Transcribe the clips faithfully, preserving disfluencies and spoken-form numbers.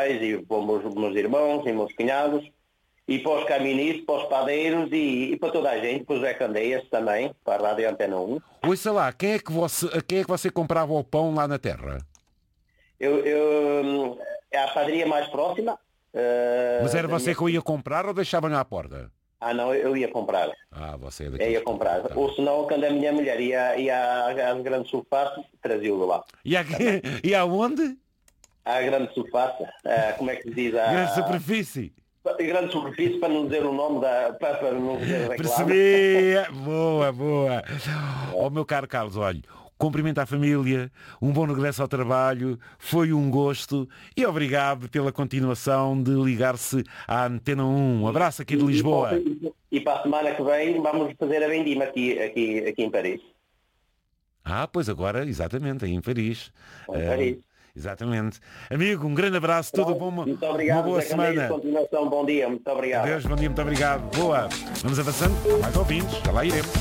pais e para os meus, meus irmãos e meus cunhados, e para os caministas, para os padeiros e, e para toda a gente, para os Zé Candeias também, para a Rádio Antena um. Ouça lá, quem é, que você, quem é que você comprava o pão lá na terra? Eu, eu, é a padaria mais próxima. Uh, Mas era você minha... que eu ia comprar ou deixavam-lhe à porta? Ah, não, eu ia comprar. Ah, você é daqui. Eu ia comprar. Tá. Ou senão, quando a minha mulher ia, ia às grandes sulfates, trazia-o lá. E, a... e aonde? À grande sulfate. Uh, como é que se diz? A... Grande superfície. Grande superfície, para não dizer o nome da... Para, para não dizer a Percebi! Boa, boa. Ó, oh, meu caro Carlos, olha, cumprimento à família, um bom regresso ao trabalho, foi um gosto e obrigado pela continuação de ligar-se à Antena um. Um abraço aqui de Lisboa. E, e para a semana que vem vamos fazer a vendima aqui, aqui, aqui em Paris. Ah, pois agora, exatamente, aí em Paris. Em Paris. Uh, Exatamente. Amigo, um grande abraço, tudo bom, muito obrigado, uma boa Zé semana. Candeias, continuação, bom dia, muito obrigado. Adeus, bom dia, muito obrigado. Boa. Vamos avançando, mais ouvintes, já lá iremos.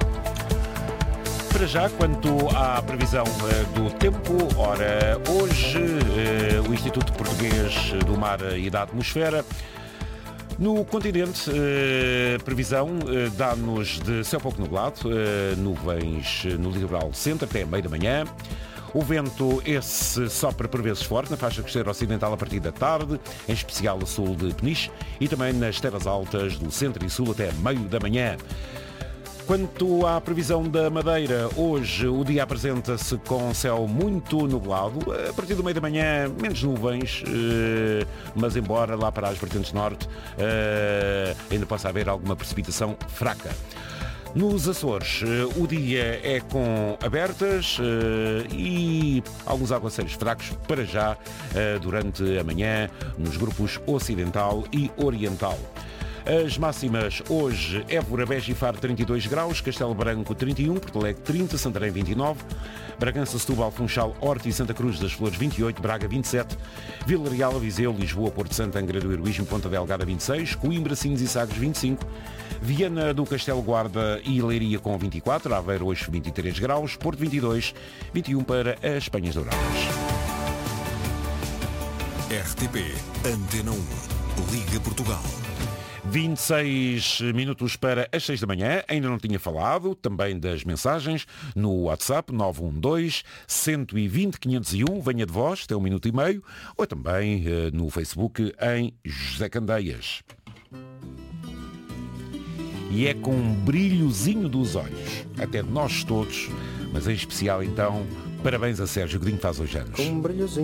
Para já, quanto à previsão uh, do tempo, ora, hoje uh, o Instituto Português do Mar e da Atmosfera, no continente, uh, previsão uh, dá-nos de céu pouco nublado, uh, nuvens no litoral centro até meio da manhã. O vento, esse sopra por vezes forte na faixa costeira ocidental a partir da tarde, em especial a sul de Peniche, e também nas terras altas do centro e sul até meio da manhã. Quanto à previsão da Madeira, hoje o dia apresenta-se com céu muito nublado, a partir do meio da manhã menos nuvens, mas embora lá para as vertentes norte ainda possa haver alguma precipitação fraca. Nos Açores, o dia é com abertas e alguns aguaceiros fracos para já durante a manhã nos grupos ocidental e oriental. As máximas hoje, Évora, Beja e Faro trinta e dois graus, Castelo Branco trinta e um, Porto Alegre trinta, Santarém vinte e nove, Bragança, Setúbal, Funchal, Horta e Santa Cruz das Flores vinte e oito, Braga vinte e sete, Vila Real, Viseu, Lisboa, Porto Santo, Angra do Heroísmo, Ponta Delgada vinte e seis, Coimbra, Sines e Sagres vinte e cinco, Viana do Castelo Guarda e Leiria com vinte e quatro, Aveiro hoje vinte e três graus, Porto vinte e dois, vinte e um para as Penhas Douradas. R T P Antena um, Liga Portugal. vinte e seis minutos para as seis da manhã, ainda não tinha falado, também das mensagens no WhatsApp nove um dois, um dois zero, quinhentos e um, venha de voz, tem um minuto e meio, ou também uh, no Facebook em José Candeias. E é com um brilhozinho dos olhos, até de nós todos, mas em especial então, parabéns a Sérgio Godinho, faz hoje anos. Com um brilhozinho.